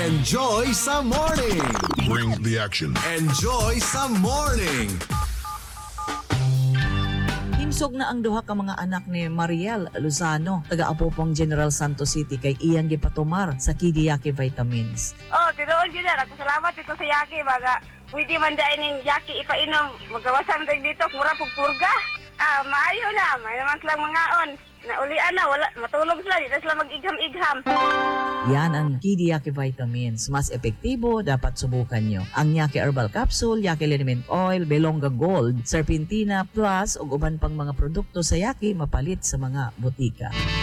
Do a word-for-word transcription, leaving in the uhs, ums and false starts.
Enjoy sa morning! Bring the action. Enjoy sa morning! Himsog na ang duha ka mga anak ni Mariel Lozano, taga-Apopong General Santos City kay iyang gipatumar sa Kidiyaki Vitamins. Oh, tinuod yun na. Salamat dito sa Yaki. Baga, pwede man dahil ng Yaki ipainom. Magawasan tayo dito, mura pagpurga. Ah, maayo na. May naman silang mga on. Naulian na, wala, matulog sila. Dito sila mag-igham-igham. Yan ang Kidiyaki Vitamins. Mas epektibo, dapat subukan nyo. Ang Yaki Herbal Capsule, Yaki Liniment Oil, Belonga Gold, Serpentina Plus, ug uban pang mga produkto sa Yaki mapalit sa mga butika.